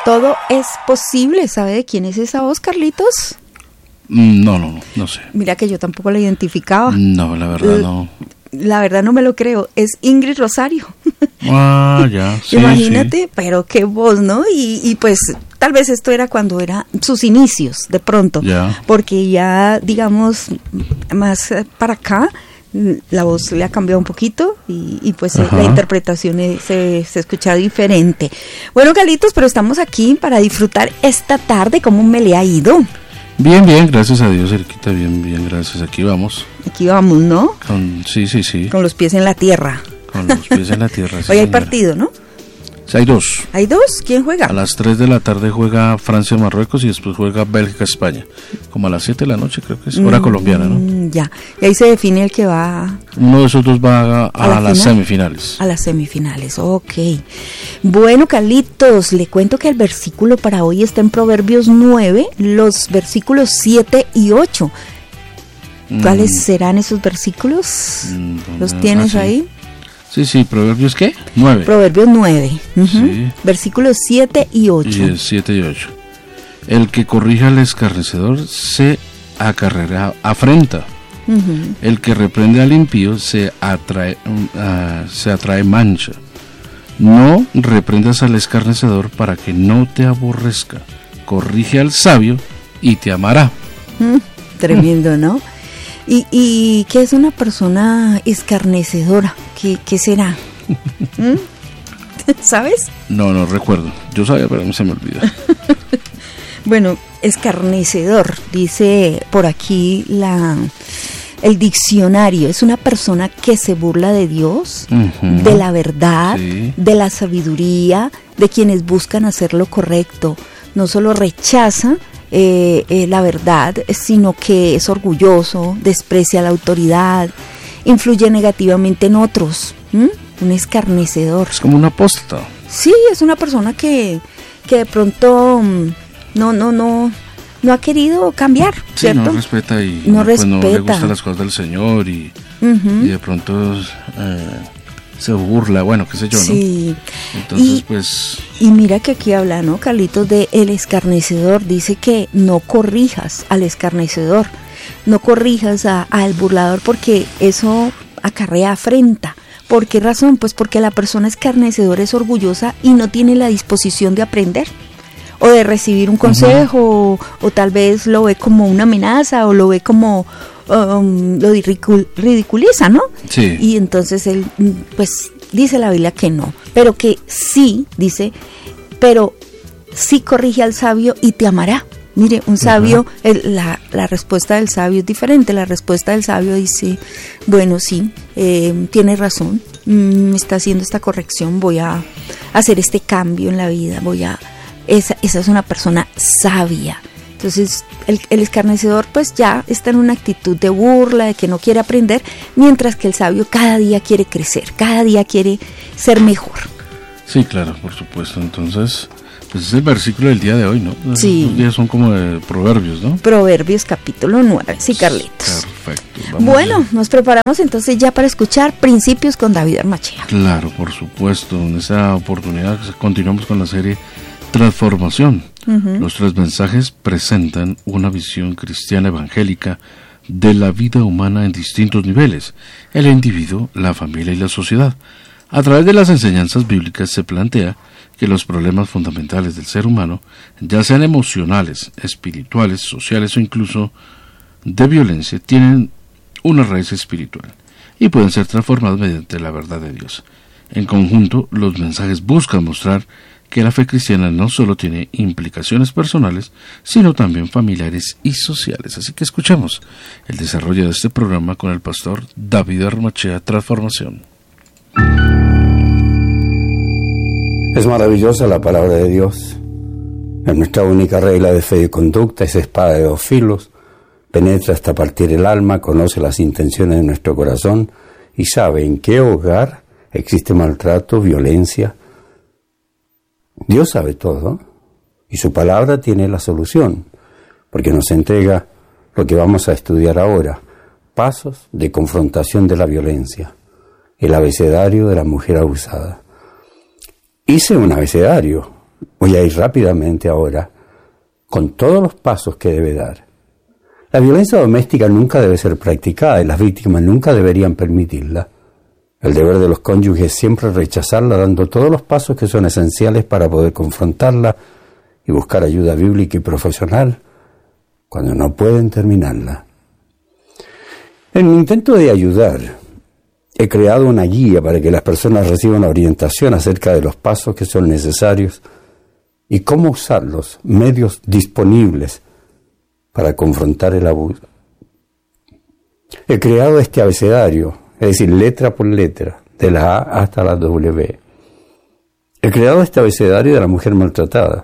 todo es posible. ¿Sabe de quién es esa voz, Carlitos? No sé. Mira que yo tampoco la identificaba. No, la verdad no. La verdad no me lo creo. Es Ingrid Rosario. Ya. Sí, imagínate, sí. Pero qué voz, ¿no? Y pues tal vez esto era cuando era sus inicios, de pronto. Ya. Porque ya, digamos, más para acá, la voz le ha cambiado un poquito y pues la interpretación se escucha diferente. Bueno, Carlitos, pero estamos aquí para disfrutar esta tarde. ¿Cómo me le ha ido? Bien, gracias a Dios, Erquita, bien, gracias. Aquí vamos, ¿no? Sí. Con los pies en la tierra. Con los pies en la tierra, sí, Hoy hay señora. partido, ¿no? Sí, hay dos. ¿Hay dos? ¿Quién juega? A las 3 de la tarde juega Francia-Marruecos y después juega Bélgica-España. Como a las 7 de la noche, creo que es hora colombiana, ¿no? Ya, y ahí se define el que va... Uno de esos dos va a las semifinales. A las semifinales, ok. Bueno, Carlitos, le cuento que el versículo para hoy está en Proverbios 9, los versículos 7 y 8. ¿Cuáles serán esos versículos? ¿Los tienes ahí? Sí, Proverbios, ¿qué? 9. Proverbios 9, Sí. Versículos 7 y 8. Y el 7 y 8. El que corrija al escarnecedor se afrenta. El que reprende al impío se atrae mancha. No reprendas al escarnecedor para que no te aborrezca. Corrige al sabio y te amará. Tremendo, ¿no? ¿Y qué es una persona escarnecedora? ¿Qué será? ¿Sabes? No recuerdo. Yo sabía, pero a mí se me olvidó. Bueno, escarnecedor, dice por aquí el diccionario. Es una persona que se burla de Dios, de la verdad, sí, de la sabiduría, de quienes buscan hacer lo correcto. No solo rechaza la verdad, sino que es orgulloso, desprecia la autoridad, influye negativamente en otros. Un escarnecedor. Es como un apóstata. Sí, es una persona que de pronto no ha querido cambiar, ¿cierto? Sí, no respeta y no pues respeta. no le gustan las cosas del Señor y de pronto se burla, bueno, qué sé yo, ¿no? Sí. Entonces, y mira que aquí habla, ¿no, Carlitos, de el escarnecedor? Dice que no corrijas al escarnecedor, no corrijas al burlador, porque eso acarrea afrenta. ¿Por qué razón? Pues porque la persona escarnecedora es orgullosa y no tiene la disposición de aprender o de recibir un consejo, o tal vez lo ve como una amenaza o lo ve como lo ridiculiza, ¿no? Sí. Y entonces él, pues, dice la Biblia que no, pero que sí, dice, pero sí corrige al sabio y te amará. Mire, un sabio, la respuesta del sabio es diferente. La respuesta del sabio dice, bueno, sí, tiene razón, me está haciendo esta corrección, voy a hacer este cambio en la vida, esa es una persona sabia. Entonces, el escarnecedor pues ya está en una actitud de burla, de que no quiere aprender, mientras que el sabio cada día quiere crecer, cada día quiere ser mejor. Sí, claro, por supuesto. Entonces, pues es el versículo del día de hoy, ¿no? Sí. Los días son como de Proverbios, ¿no? Proverbios capítulo 9, sí, Carlitos. Perfecto. Bueno, nos preparamos entonces ya para escuchar Principios con David Armachea. Claro, por supuesto. En esta oportunidad continuamos con la serie Transformación. Los 3 mensajes presentan una visión cristiana evangélica de la vida humana en distintos niveles: el individuo, la familia y la sociedad. A través de las enseñanzas bíblicas se plantea que los problemas fundamentales del ser humano, ya sean emocionales, espirituales, sociales o incluso de violencia, tienen una raíz espiritual y pueden ser transformados mediante la verdad de Dios. En conjunto, los mensajes buscan mostrar que la fe cristiana no solo tiene implicaciones personales, sino también familiares y sociales. Así que escuchemos el desarrollo de este programa con el pastor David Armachea, Transformación. Es maravillosa la palabra de Dios. Es nuestra única regla de fe y conducta, es espada de 2 filos, penetra hasta partir el alma, conoce las intenciones de nuestro corazón y sabe en qué hogar existe maltrato, violencia. Dios sabe todo y su palabra tiene la solución, porque nos entrega lo que vamos a estudiar ahora: pasos de confrontación de la violencia, el abecedario de la mujer abusada. Hice un abecedario, Voy a ir rápidamente ahora con todos los pasos que debe dar. La violencia doméstica nunca debe ser practicada y las víctimas nunca deberían permitirla. El deber de los cónyuges es siempre rechazarla, dando todos los pasos que son esenciales para poder confrontarla y buscar ayuda bíblica y profesional cuando no pueden terminarla. En mi intento de ayudar, he creado una guía para que las personas reciban orientación acerca de los pasos que son necesarios y cómo usar los medios disponibles para confrontar el abuso. He creado este abecedario, es decir, letra por letra, de la A hasta la W. He creado este abecedario de la mujer maltratada.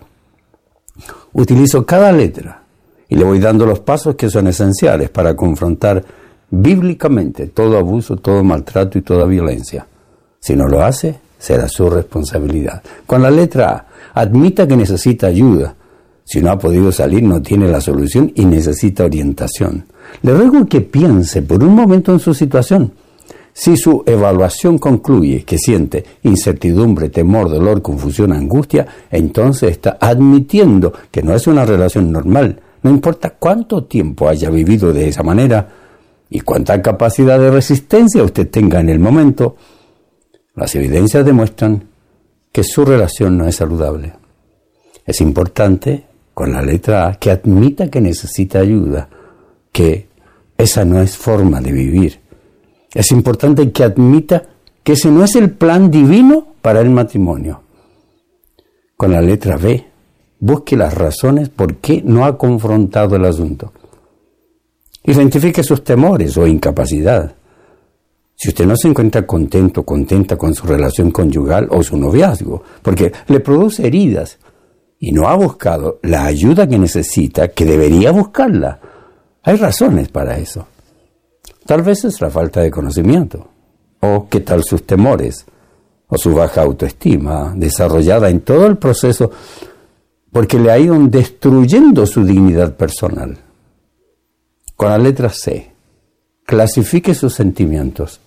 Utilizo cada letra y le voy dando los pasos que son esenciales para confrontar bíblicamente todo abuso, todo maltrato y toda violencia. Si no lo hace, será su responsabilidad. Con la letra A, admita que necesita ayuda. Si no ha podido salir, no tiene la solución y necesita orientación. Le ruego que piense por un momento en su situación. Si su evaluación concluye que siente incertidumbre, temor, dolor, confusión, angustia, entonces está admitiendo que no es una relación normal. No importa cuánto tiempo haya vivido de esa manera y cuánta capacidad de resistencia usted tenga en el momento, las evidencias demuestran que su relación no es saludable. Es importante, con la letra A, que admita que necesita ayuda, que esa no es forma de vivir. Es importante que admita que ese no es el plan divino para el matrimonio. Con la letra B, busque las razones por qué no ha confrontado el asunto. Identifique sus temores o incapacidad. Si usted no se encuentra contento, contenta con su relación conyugal o su noviazgo, porque le produce heridas y no ha buscado la ayuda que necesita, que debería buscarla, hay razones para eso. Tal vez es la falta de conocimiento, o qué tal sus temores, o su baja autoestima, desarrollada en todo el proceso, porque le ha ido destruyendo su dignidad personal. Con la letra C, clasifique sus sentimientos.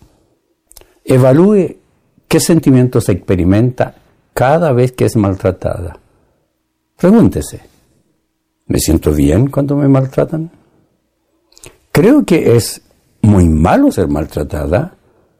Evalúe qué sentimientos experimenta cada vez que es maltratada. Pregúntese, ¿me siento bien cuando me maltratan? Creo que es muy malo ser maltratada.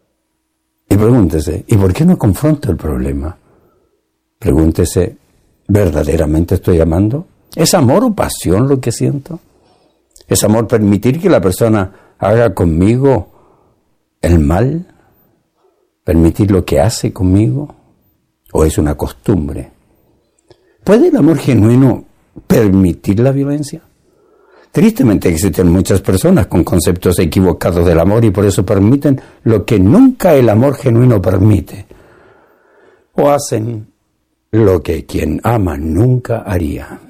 Y pregúntese, ¿y por qué no confronto el problema? Pregúntese, ¿verdaderamente estoy amando? ¿Es amor o pasión lo que siento? ¿Es amor permitir que la persona haga conmigo el mal? ¿Permitir lo que hace conmigo? ¿O es una costumbre? ¿Puede el amor genuino permitir la violencia? Tristemente existen muchas personas con conceptos equivocados del amor y por eso permiten lo que nunca el amor genuino permite. O hacen lo que quien ama nunca haría.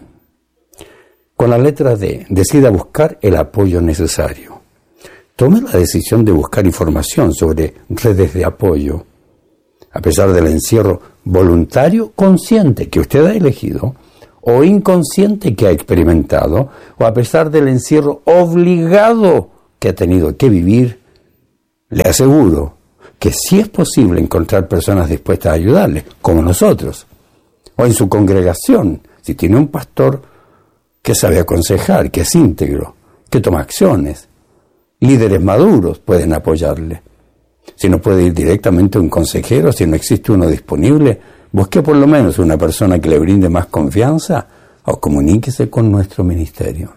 Con la letra D, decida buscar el apoyo necesario. Tome la decisión de buscar información sobre redes de apoyo. A pesar del encierro voluntario, consciente que usted ha elegido, o inconsciente que ha experimentado, o a pesar del encierro obligado que ha tenido que vivir, le aseguro que sí es posible encontrar personas dispuestas a ayudarle, como nosotros, o en su congregación, si tiene un pastor que sabe aconsejar, que es íntegro, que toma acciones. Líderes maduros pueden apoyarle. Si no puede ir directamente a un consejero, si no existe uno disponible, busque por lo menos una persona que le brinde más confianza o comuníquese con nuestro ministerio.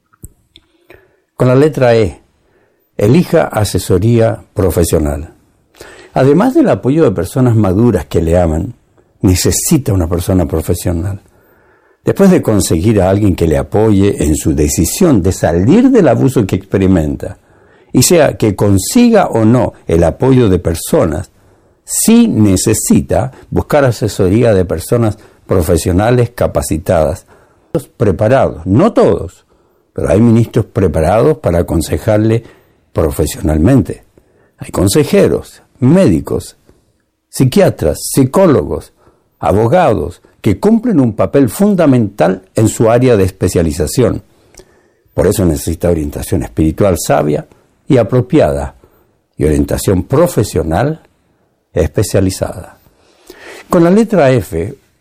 Con la letra E, elija asesoría profesional. Además del apoyo de personas maduras que le aman, necesita una persona profesional. Después de conseguir a alguien que le apoye en su decisión de salir del abuso que experimenta, y sea que consiga o no el apoyo de personas, sí necesita buscar asesoría de personas profesionales capacitadas, preparados, no todos, pero hay ministros preparados para aconsejarle profesionalmente. Hay consejeros, médicos, psiquiatras, psicólogos, abogados, que cumplen un papel fundamental en su área de especialización. Por eso necesita orientación espiritual sabia y apropiada, y orientación profesional especializada. Con la letra F,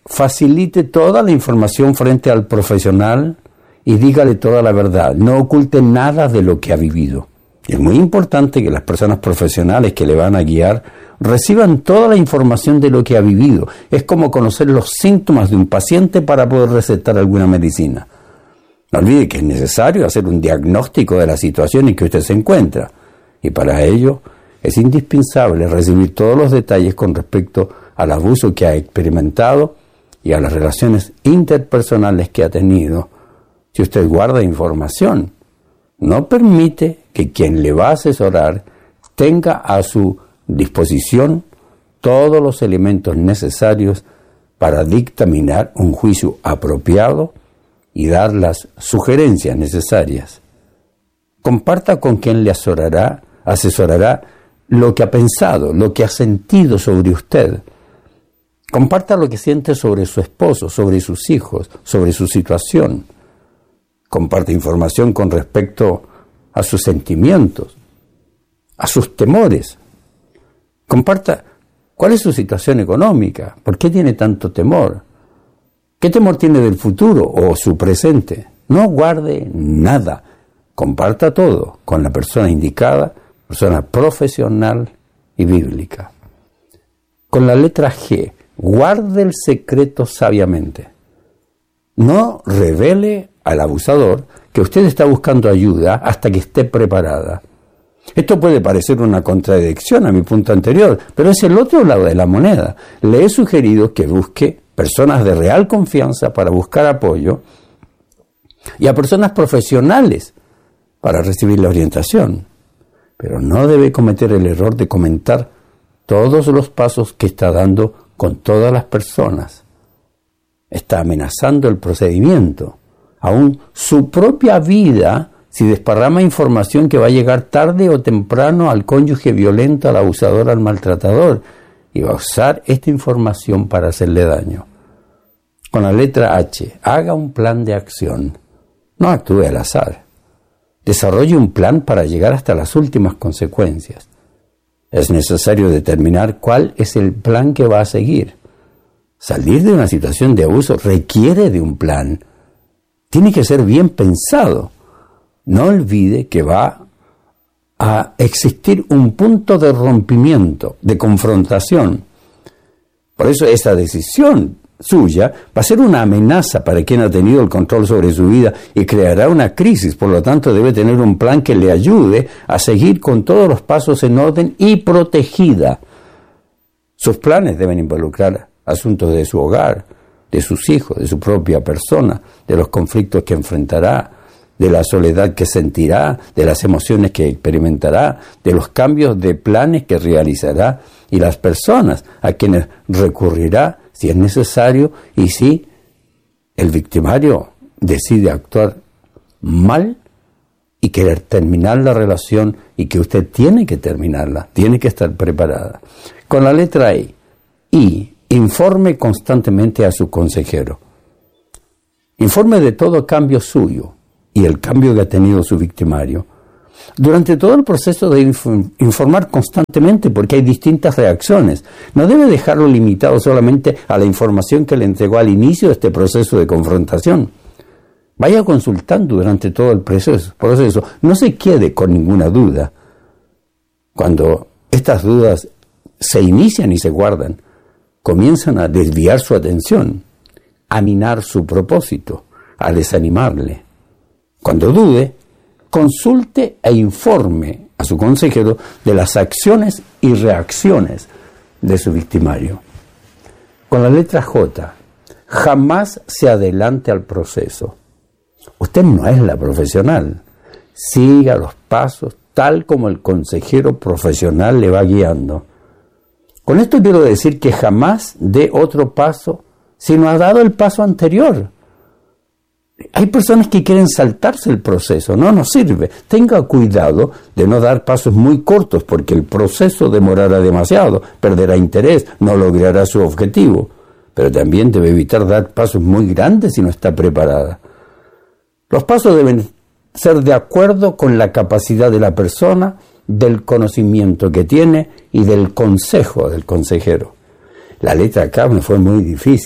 facilite toda la información frente al profesional y dígale toda la verdad. No oculte nada de lo que ha vivido. Es muy importante que las personas profesionales que le van a guiar reciban toda la información de lo que ha vivido. Es como conocer los síntomas de un paciente para poder recetar alguna medicina. No olvide que es necesario hacer un diagnóstico de la situación en que usted se encuentra. Y para ello es indispensable recibir todos los detalles con respecto al abuso que ha experimentado y a las relaciones interpersonales que ha tenido. Si usted guarda información, no permite que quien le va a asesorar tenga a su disposición todos los elementos necesarios para dictaminar un juicio apropiado y dar las sugerencias necesarias. Comparta con quien le asesorará lo que ha pensado, lo que ha sentido sobre usted. Comparta lo que siente sobre su esposo, sobre sus hijos, sobre su situación. Comparte información con respecto a sus sentimientos, a sus temores. Comparta cuál es su situación económica, por qué tiene tanto temor, qué temor tiene del futuro o su presente. No guarde nada, comparta todo con la persona indicada, persona profesional y bíblica. Con la letra G, guarde el secreto sabiamente. No revele al abusador que usted está buscando ayuda hasta que esté preparada. Esto puede parecer una contradicción a mi punto anterior, pero es el otro lado de la moneda. Le he sugerido que busque personas de real confianza para buscar apoyo y a personas profesionales para recibir la orientación. Pero no debe cometer el error de comentar todos los pasos que está dando con todas las personas. Está amenazando el procedimiento. Aún su propia vida, si desparrama información que va a llegar tarde o temprano al cónyuge violento, al abusador, al maltratador, y va a usar esta información para hacerle daño. Con la letra H, haga un plan de acción. No actúe al azar. Desarrolle un plan para llegar hasta las últimas consecuencias. Es necesario determinar cuál es el plan que va a seguir. Salir de una situación de abuso requiere de un plan. Tiene que ser bien pensado. No olvide que va a existir un punto de rompimiento, de confrontación. Por eso esa decisión suya va a ser una amenaza para quien ha tenido el control sobre su vida y creará una crisis. Por lo tanto, debe tener un plan que le ayude a seguir con todos los pasos en orden y protegida. Sus planes deben involucrar asuntos de su hogar, de sus hijos, de su propia persona, de los conflictos que enfrentará, de la soledad que sentirá, de las emociones que experimentará, de los cambios de planes que realizará y las personas a quienes recurrirá si es necesario y si el victimario decide actuar mal y querer terminar la relación y que usted tiene que terminarla, tiene que estar preparada. Con la letra I, informe constantemente a su consejero. Informe de todo cambio suyo y el cambio que ha tenido su victimario. Durante todo el proceso debe informar constantemente porque hay distintas reacciones. No debe dejarlo limitado solamente a la información que le entregó al inicio de este proceso de confrontación. Vaya consultando durante todo el proceso. No se quede con ninguna duda. Cuando estas dudas se inician y se guardan, comienzan a desviar su atención, a minar su propósito, a desanimarle. Cuando dude, consulte e informe a su consejero de las acciones y reacciones de su victimario. Con la letra J, jamás se adelante al proceso. Usted no es la profesional. Siga los pasos tal como el consejero profesional le va guiando. Con esto quiero decir que jamás dé otro paso si no ha dado el paso anterior. Hay personas que quieren saltarse el proceso, no nos sirve. Tenga cuidado de no dar pasos muy cortos porque el proceso demorará demasiado, perderá interés, no logrará su objetivo. Pero también debe evitar dar pasos muy grandes si no está preparada. Los pasos deben ser de acuerdo con la capacidad de la persona, del conocimiento que tiene y del consejo del consejero. La letra K me fue muy difícil.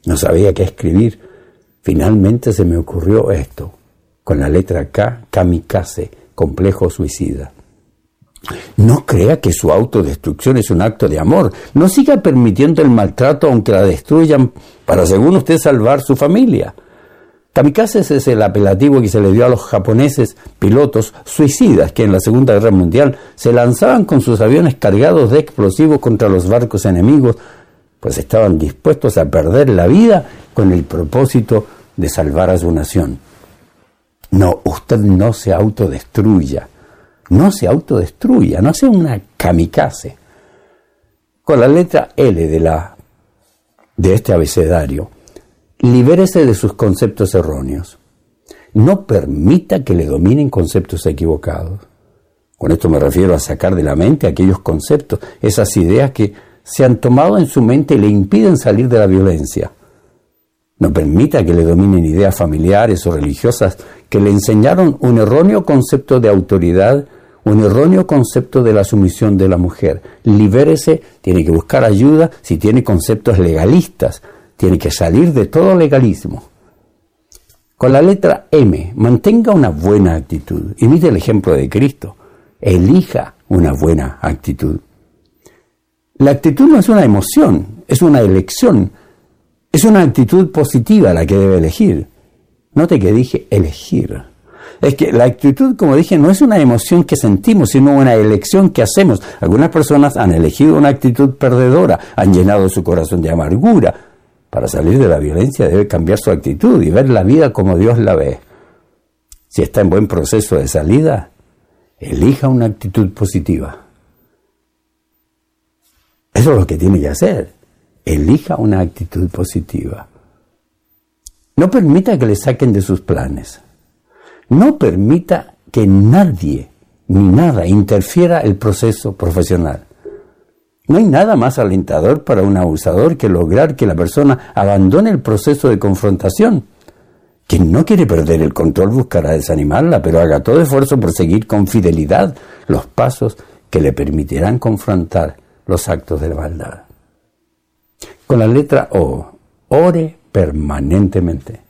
No sabía qué escribir. Finalmente se me ocurrió esto, con la letra K, kamikaze, complejo suicida. No crea que su autodestrucción es un acto de amor. No siga permitiendo el maltrato aunque la destruyan para, según usted, salvar su familia. Kamikaze es el apelativo que se le dio a los japoneses pilotos suicidas que en la Segunda Guerra Mundial se lanzaban con sus aviones cargados de explosivos contra los barcos enemigos, pues estaban dispuestos a perder la vida con el propósito de salvar a su nación. No, usted no se autodestruya. No se autodestruya, no sea una kamikaze. Con la letra L de este abecedario, libérese de sus conceptos erróneos. No permita que le dominen conceptos equivocados. Con esto me refiero a sacar de la mente aquellos conceptos, esas ideas que se han tomado en su mente y le impiden salir de la violencia. No permita que le dominen ideas familiares o religiosas que le enseñaron un erróneo concepto de autoridad, un erróneo concepto de la sumisión de la mujer. Libérese, tiene que buscar ayuda si tiene conceptos legalistas, tiene que salir de todo legalismo. Con la letra M, mantenga una buena actitud. Imite el ejemplo de Cristo. Elija una buena actitud. La actitud no es una emoción, es una elección. Es una actitud positiva la que debe elegir. Note que dije elegir. Es que la actitud, como dije, no es una emoción que sentimos, sino una elección que hacemos. Algunas personas han elegido una actitud perdedora, han llenado su corazón de amargura. Para salir de la violencia debe cambiar su actitud y ver la vida como Dios la ve. Si está en buen proceso de salida, elija una actitud positiva. Eso es lo que tiene que hacer. Elija una actitud positiva. No permita que le saquen de sus planes. No permita que nadie ni nada interfiera el proceso profesional. No hay nada más alentador para un abusador que lograr que la persona abandone el proceso de confrontación. Quien no quiere perder el control buscará desanimarla, pero haga todo esfuerzo por seguir con fidelidad los pasos que le permitirán confrontar los actos de la maldad. Con la letra O, ore permanentemente.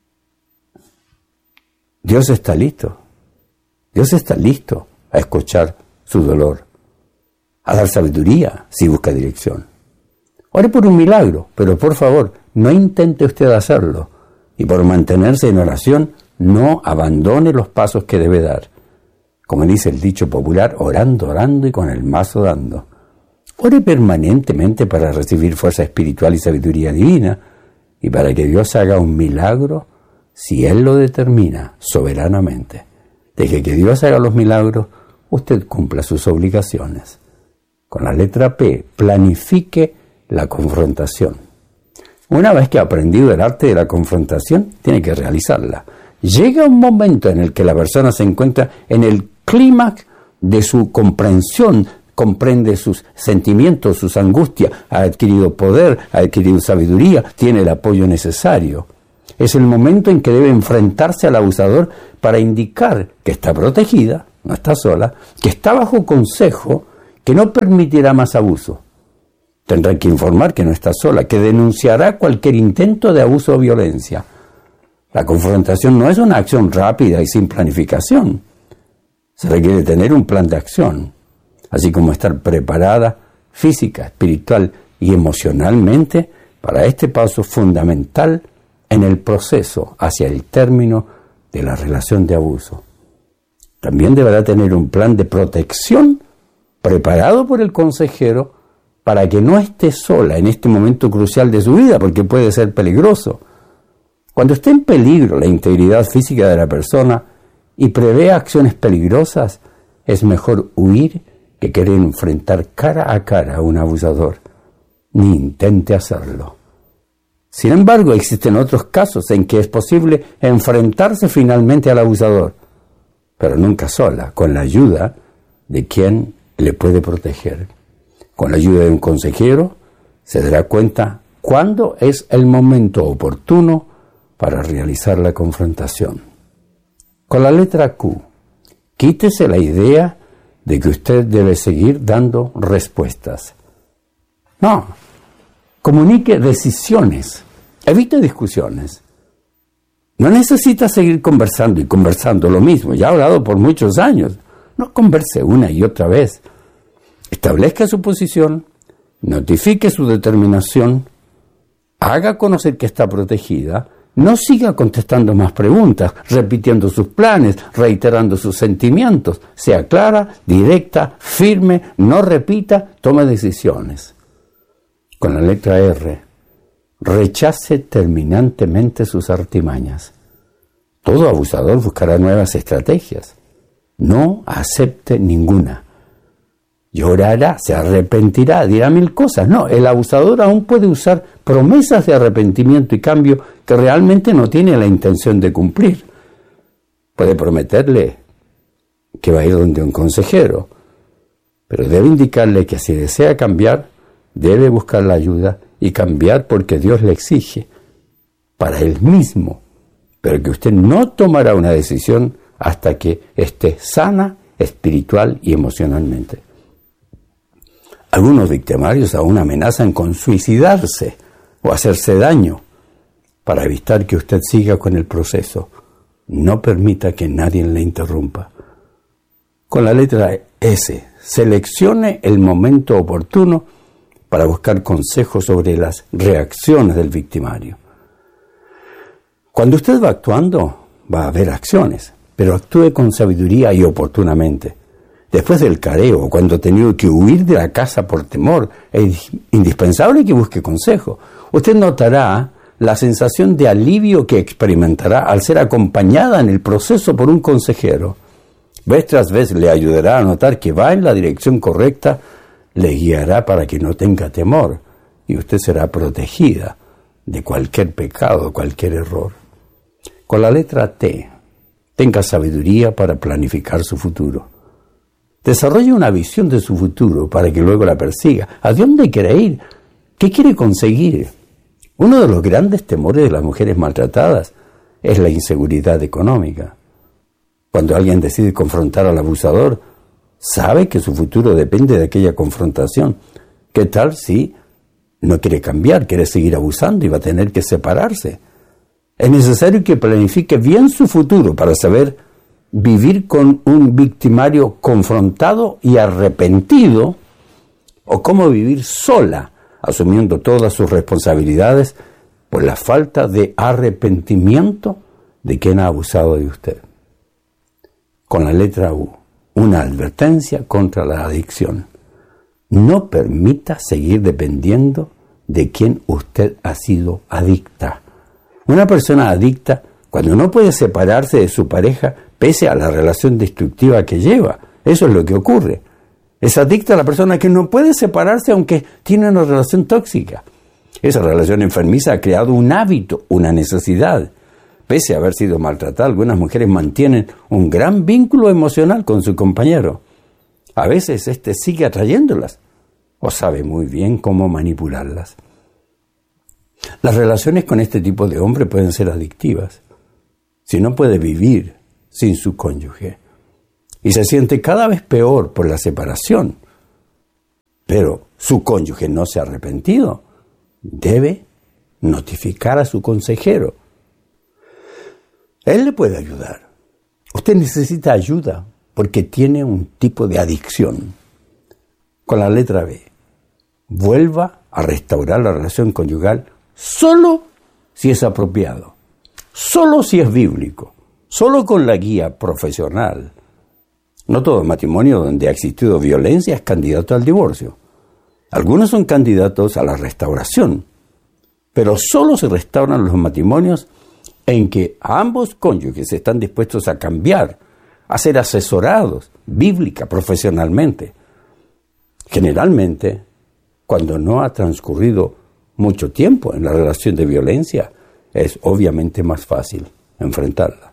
Dios está listo. Dios está listo a escuchar su dolor, a dar sabiduría si busca dirección. Ore por un milagro, pero por favor, no intente usted hacerlo. Y por mantenerse en oración, no abandone los pasos que debe dar. Como dice el dicho popular, orando, orando y con el mazo dando. Ore permanentemente para recibir fuerza espiritual y sabiduría divina, y para que Dios haga un milagro si Él lo determina soberanamente. Deje que Dios haga los milagros, usted cumpla sus obligaciones. Con la letra P, planifique la confrontación. Una vez que ha aprendido el arte de la confrontación, tiene que realizarla. Llega un momento en el que la persona se encuentra en el clímax de su comprensión, comprende sus sentimientos, sus angustias, ha adquirido poder, ha adquirido sabiduría, tiene el apoyo necesario. Es el momento en que debe enfrentarse al abusador para indicar que está protegida, no está sola, que está bajo consejo, que no permitirá más abuso. Tendrá que informar que no está sola, que denunciará cualquier intento de abuso o violencia. La confrontación no es una acción rápida y sin planificación. Se requiere tener un plan de acción, así como estar preparada física, espiritual y emocionalmente para este paso fundamental en el proceso hacia el término de la relación de abuso. También deberá tener un plan de protección preparado por el consejero para que no esté sola en este momento crucial de su vida, porque puede ser peligroso. Cuando esté en peligro la integridad física de la persona y prevea acciones peligrosas, es mejor huir que querer enfrentar cara a cara a un abusador. Ni intente hacerlo. Sin embargo, existen otros casos en que es posible enfrentarse finalmente al abusador, pero nunca sola, con la ayuda de quien le puede proteger. Con la ayuda de un consejero, se dará cuenta cuándo es el momento oportuno para realizar la confrontación. Con la letra Q, quítese la idea de que usted debe seguir dando respuestas. No, comunique decisiones Evite discusiones. No necesita seguir conversando y conversando lo mismo. Ya ha hablado por muchos años. No converse una y otra vez. Establezca su posición, notifique su determinación, haga conocer que está protegida, no siga contestando más preguntas, repitiendo sus planes, reiterando sus sentimientos. Sea clara, directa, firme, no repita, tome decisiones. Con la letra R, rechace terminantemente sus artimañas. Todo abusador buscará nuevas estrategias. No acepte ninguna. Llorará, se arrepentirá, dirá mil cosas. No, el abusador aún puede usar promesas de arrepentimiento y cambio que realmente no tiene la intención de cumplir. Puede prometerle que va a ir donde un consejero, pero debe indicarle que si desea cambiar, debe buscar la ayuda y cambiar porque Dios le exige para él mismo, pero que usted no tomará una decisión hasta que esté sana espiritual y emocionalmente. Algunos victimarios aún amenazan con suicidarse o hacerse daño para evitar que usted siga con el proceso. No permita que nadie le interrumpa. Con la letra S, seleccione el momento oportuno para buscar consejos sobre las reacciones del victimario. Cuando usted va actuando, va a haber acciones, pero actúe con sabiduría y oportunamente. Después del careo, cuando ha tenido que huir de la casa por temor, es indispensable que busque consejo. Usted notará la sensación de alivio que experimentará al ser acompañada en el proceso por un consejero. Vez tras vez le ayudará a notar que va en la dirección correcta, le guiará para que no tenga temor y usted será protegida de cualquier pecado, cualquier error. Con la letra T, tenga sabiduría para planificar su futuro. Desarrolle una visión de su futuro para que luego la persiga. ¿A dónde quiere ir? ¿Qué quiere conseguir? Uno de los grandes temores de las mujeres maltratadas es la inseguridad económica. Cuando alguien decide confrontar al abusador, sabe que su futuro depende de aquella confrontación. ¿Qué tal si no quiere cambiar, quiere seguir abusando y va a tener que separarse? Es necesario que planifique bien su futuro para saber vivir con un victimario confrontado y arrepentido, o cómo vivir sola, asumiendo todas sus responsabilidades por la falta de arrepentimiento de quien ha abusado de usted. Con la letra U, una advertencia contra la adicción. No permita seguir dependiendo de quien usted ha sido adicta. Una persona adicta, cuando no puede separarse de su pareja, pese a la relación destructiva que lleva, eso es lo que ocurre. Es adicta a la persona que no puede separarse aunque tiene una relación tóxica. Esa relación enfermiza ha creado un hábito, una necesidad. Pese a haber sido maltratada, algunas mujeres mantienen un gran vínculo emocional con su compañero. A veces éste sigue atrayéndolas o sabe muy bien cómo manipularlas. Las relaciones con este tipo de hombre pueden ser adictivas. Si no puede vivir sin su cónyuge y se siente cada vez peor por la separación, pero su cónyuge no se ha arrepentido, debe notificar a su consejero. Él le puede ayudar. Usted necesita ayuda porque tiene un tipo de adicción. Con la letra B, vuelva a restaurar la relación conyugal solo si es apropiado, solo si es bíblico, solo con la guía profesional. No todo matrimonio donde ha existido violencia es candidato al divorcio. Algunos son candidatos a la restauración, pero solo se restauran los matrimonios en que ambos cónyuges están dispuestos a cambiar, a ser asesorados bíblica, profesionalmente. Generalmente, cuando no ha transcurrido mucho tiempo en la relación de violencia, es obviamente más fácil enfrentarla.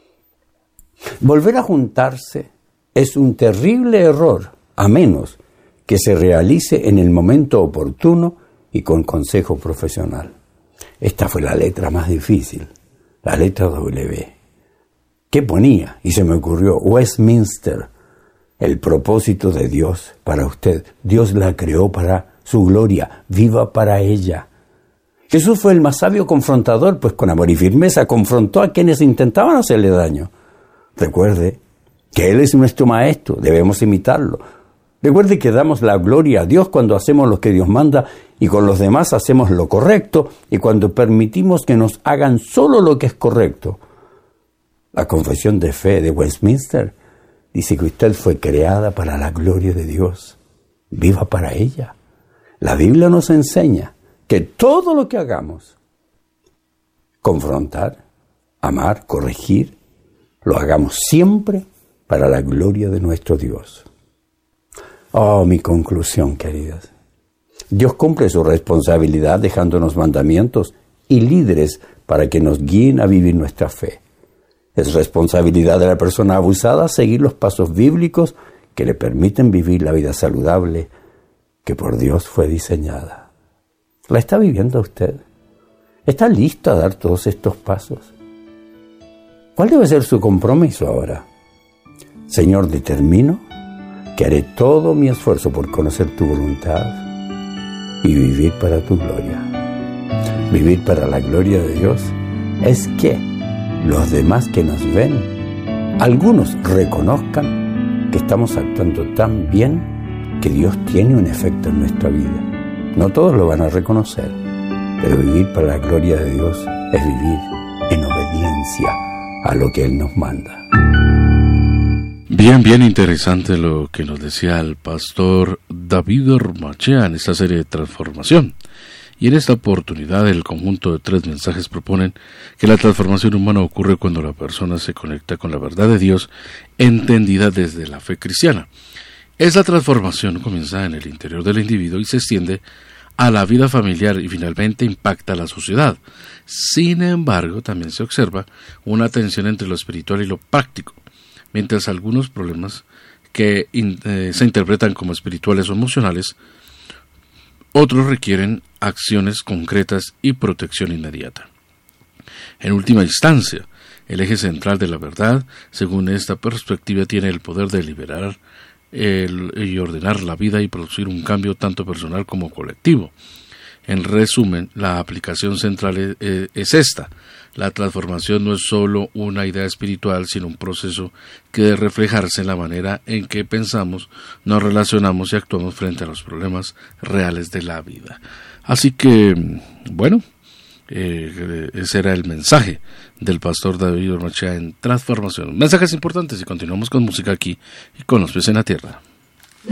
Volver a juntarse es un terrible error, a menos que se realice en el momento oportuno y con consejo profesional. Esta fue la letra más difícil, la letra W. ¿Qué ponía? Y se me ocurrió Westminster, el propósito de Dios para usted. Dios la creó para su gloria, viva para ella. Jesús fue el más sabio confrontador, pues con amor y firmeza confrontó a quienes intentaban hacerle daño. Recuerde que Él es nuestro Maestro, debemos imitarlo. Recuerde que damos la gloria a Dios cuando hacemos lo que Dios manda y con los demás hacemos lo correcto y cuando permitimos que nos hagan solo lo que es correcto. La Confesión de Fe de Westminster dice que usted fue creada para la gloria de Dios. Viva para ella. La Biblia nos enseña que todo lo que hagamos, confrontar, amar, corregir, lo hagamos siempre para la gloria de nuestro Dios. Oh, mi conclusión, queridas. Dios cumple su responsabilidad dejándonos mandamientos y líderes para que nos guíen a vivir nuestra fe. Es responsabilidad de la persona abusada seguir los pasos bíblicos que le permiten vivir la vida saludable que por Dios fue diseñada. ¿La está viviendo usted? ¿Está listo a dar todos estos pasos? ¿Cuál debe ser su compromiso ahora? Señor, determino que haré todo mi esfuerzo por conocer tu voluntad y vivir para tu gloria. Vivir para la gloria de Dios es que los demás que nos ven, algunos reconozcan que estamos actuando tan bien que Dios tiene un efecto en nuestra vida. No todos lo van a reconocer, pero vivir para la gloria de Dios es vivir en obediencia a lo que Él nos manda. Bien interesante lo que nos decía el pastor David Ormachea en esta serie de transformación. Y en esta oportunidad el conjunto de 3 mensajes proponen que la transformación humana ocurre cuando la persona se conecta con la verdad de Dios entendida desde la fe cristiana. Esa transformación comienza en el interior del individuo y se extiende a la vida familiar y finalmente impacta a la sociedad. Sin embargo, también se observa una tensión entre lo espiritual y lo práctico, mientras algunos problemas que se interpretan como espirituales o emocionales, otros requieren acciones concretas y protección inmediata. En última instancia, el eje central de la verdad, según esta perspectiva, tiene el poder de liberar y ordenar la vida y producir un cambio tanto personal como colectivo. En resumen, la aplicación central es esta. La transformación no es solo una idea espiritual, sino un proceso que debe reflejarse en la manera en que pensamos, nos relacionamos y actuamos frente a los problemas reales de la vida. Así que, bueno, ese era el mensaje del pastor David Ormachea en Transformación. Mensajes importantes y continuamos con música aquí y con los pies en la tierra.